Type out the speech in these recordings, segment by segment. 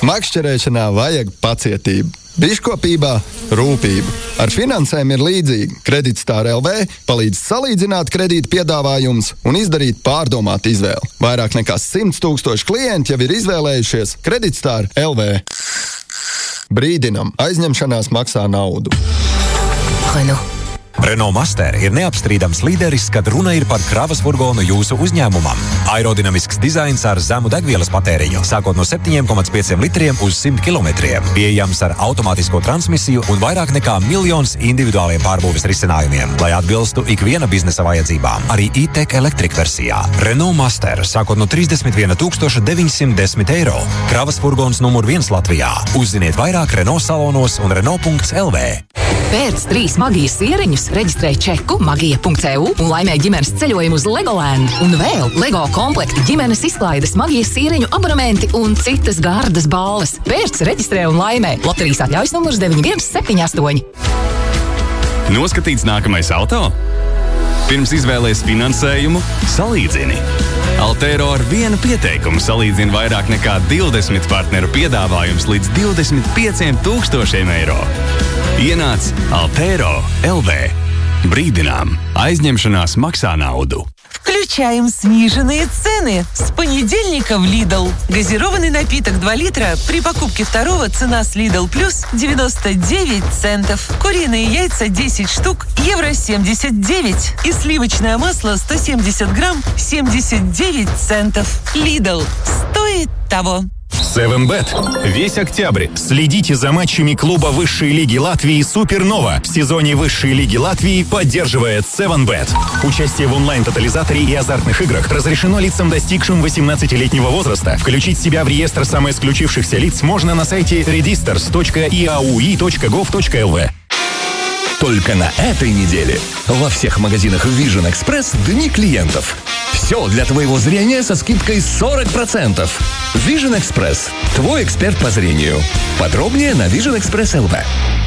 Makšķerēšanā vajag pacietību. Biškopībā rūpību. Ar finansēm ir līdzīgi. Kreditstar LV palīdz salīdzināt kredīta piedāvājumus un izdarīt pārdomātu izvēli. Vairāk nekā 100 000 klienti jau ir izvēlējušies Kreditstar LV. Brīdinam, aizņemšanās maksā naudu. Renault Master ir neapstrīdams līderis, kad runa ir par kravas furgonu jūsu uzņēmumam. Aerodinamisks dizains ar zemu degvielas patēriņu, sākot no 7,5 litriem uz 100 kilometriem. Pieejams ar automātisko transmisiju un vairāk nekā 1 miljons individuāliem pārbūves risinājumiem, lai atbilstu ikviena biznesa vajadzībām. Arī e-tech Electric versijā. Renault Master, sākot no 31 910 eiro. Kravas furgons numur 1 Latvijā. Uzziniet vairāk Renault salonos un Renault.lv. Pēc 3 magijas sieriņus reģistrē čeku magija.eu un laimē ģimenes ceļojumu uz Legoland. Un vēl Lego komplekti, ģimenes izklaides, magijas sieriņu abonementi un citas gardas balles. Pēc reģistrē un laimē. Loterijas atļaujas numurs 9178. Noskatīts nākamais auto? Pirms izvēlēs finansējumu, salīdzini. Altero ar vienu pieteikumu salīdzina vairāk nekā 20 partneru piedāvājums līdz 25 000 eiro. Ienāc Altero LV. Бридинам. Aizņemšanās maksā nauду. Включаем сниженные цены. С понедельника в Lidl. Газированный напиток 2 литра при покупке второго цена с Lidl Plus 99 центов. Куриные яйца 10 штук, евро 79. И сливочное масло 170 грамм, 79 центов. Lidl. Стоит того. 7bet. Весь октябрь следите за матчами клуба высшей лиги Латвии «Супернова». В сезоне высшей лиги Латвии поддерживает 7bet. Участие в онлайн-тотализаторе и азартных играх разрешено лицам, достигшим 18-летнего возраста. Включить себя в реестр самоисключившихся лиц можно на сайте registers.iaui.gov.lv. Только на этой неделе во всех магазинах Vision Express дни клиентов. Все для твоего зрения со скидкой 40%. Vision Express. Твой эксперт по зрению. Подробнее на Vision Express LV.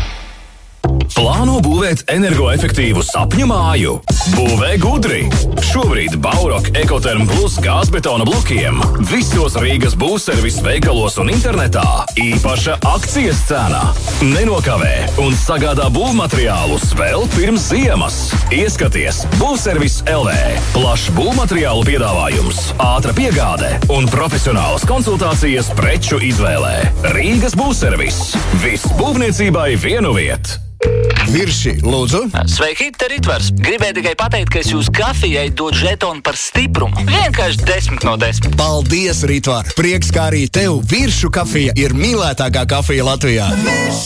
Plāno būvēt energoefektīvu sapņu māju? Būvē gudri! Šobrīd Baurock Ekoterm Plus gāzbetona blokiem visos Rīgas būvservis veikalos un internetā īpaša akcijas cena. Nenokavē un sagādā būvmateriālus vēl pirms ziemas. Ieskaties Būvservis LV. Plašs būvmateriālu piedāvājums, ātra piegāde un profesionālas konsultācijas preču izvēlē. Rīgas būvservis. Viss būvniecībai vienu vietu. Virši, lūdzu. Sveiki, te Ritvars. Gribēju tikai pateikt, ka es jūs kafijai dod žetonu par stiprumu. Vienkārši 10 no 10. Paldies, Ritvar. Prieks, kā arī tev Viršu kafija ir mīlētākā kafija Latvijā.